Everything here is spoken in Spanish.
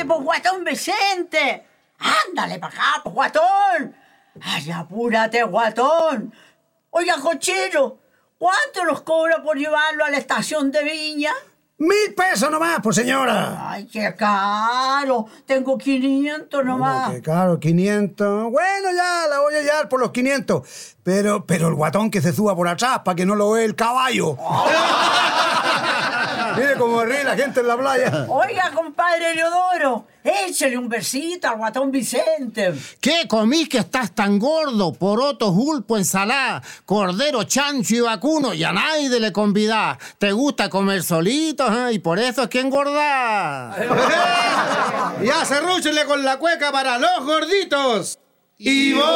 pues, guatón Vicente. Ándale para acá, pues, guatón. Ay, apúrate, guatón. Oiga, cochero, ¿cuánto nos cobra por llevarlo a la estación de Viña? 1.000 pesos nomás, pues, señora. Ay, qué caro. Tengo 500 nomás. Qué caro, 500. Bueno, ya, la voy a llevar por los 500. Pero el guatón que se suba por atrás para que no lo vea el caballo. Mire cómo ríe la gente en la playa. Oiga, compadre Leodoro, échale un besito al guatón Vicente. ¿Qué comís que estás tan gordo? Porotos, pulpo, ensalada, cordero, chancho y vacuno, y a nadie le convidás. Te gusta comer solito, ¿eh? Y por eso es que engordás. Ya, cerrúchenle con la cueca para los gorditos. Y vos.